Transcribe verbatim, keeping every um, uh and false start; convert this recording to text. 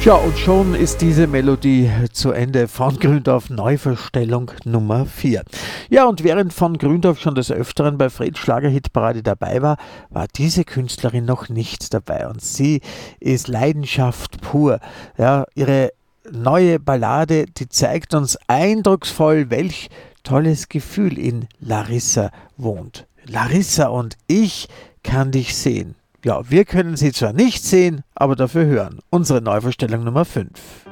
Ja, und schon ist diese Melodie zu Ende von Gründorf Neuverstellung Nummer vier. Ja, und während von Gründorf schon des Öfteren bei Freds Schlagerhitparade dabei war, war diese Künstlerin noch nicht dabei. Und sie ist Leidenschaft pur. Ja, ihre neue Ballade, die zeigt uns eindrucksvoll, welch tolles Gefühl in Larissa wohnt. Larissa und ich kann dich sehen. Ja, wir können sie zwar nicht sehen, aber dafür hören. Unsere Neuverstellung Nummer fünf.